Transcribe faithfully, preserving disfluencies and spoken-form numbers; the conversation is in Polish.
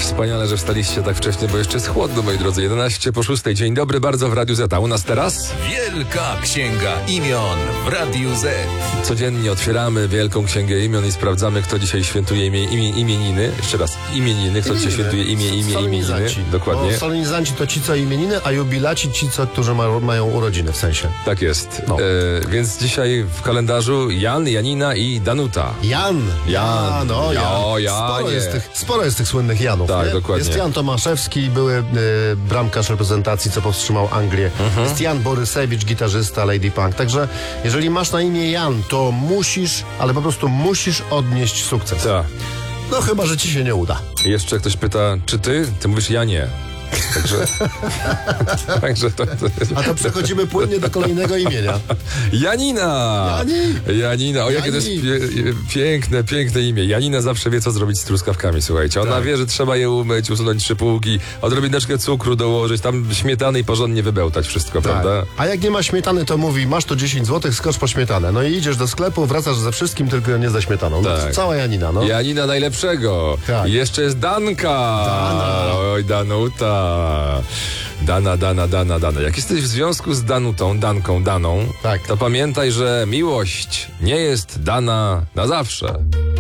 Wspaniale, że wstaliście tak wcześnie, bo jeszcze jest chłodno, moi drodzy. jedenaście po szóstej. Dzień dobry, bardzo w Radiu Z. A u nas teraz? Wielka Księga Imion w Radiu Z. Codziennie otwieramy Wielką Księgę Imion i sprawdzamy, kto dzisiaj świętuje imię, imię, imieniny. Jeszcze raz, imieniny. Kto dzisiaj świętuje imię, imię, imieniny. Dokładnie. Bo solenizanci to ci, co imieniny, a jubilaci ci, co, którzy ma, mają urodziny w sensie. Tak jest. No. E, więc dzisiaj w kalendarzu Jan, Janina i Danuta. Jan. Jan. Ja, no, Jan. O, sporo, Janie. jest tych, sporo jest tych słynnych Janów. Tak, nie? dokładnie. Jest Jan Tomaszewski, były y, bramkarz reprezentacji, co powstrzymał Anglię. Mhm. Jest Jan Borysewicz, gitarzysta Lady Punk. Także jeżeli masz na imię Jan, to musisz, ale po prostu musisz odnieść sukces. Tak. No chyba, że ci się nie uda. Jeszcze ktoś pyta, czy ty? Ty mówisz ja nie. Także, także to, to... A to przechodzimy płynnie do kolejnego imienia. Janina! Jani! Janina, o jakie to jest Jani. pie, piękne, piękne imię. Janina zawsze wie, co zrobić z truskawkami, słuchajcie. Ona Tak. wie, że trzeba je umyć, usunąć szypułki, odrobineczkę cukru dołożyć, tam śmietany i porządnie wybełtać wszystko, Tak. prawda? A jak nie ma śmietany, to mówi, masz to dziesięć złotych, skocz po śmietanę. No i idziesz do sklepu, wracasz ze wszystkim, tylko nie ze śmietaną. No, Tak. cała Janina, no. Janina najlepszego. Tak. I jeszcze jest Danka. Dana. Oj, Danuta. Dana, Dana, Dana, Dana. Jak jesteś w związku z Danutą, Danką, Daną, Tak. to pamiętaj, że miłość nie jest dana na zawsze.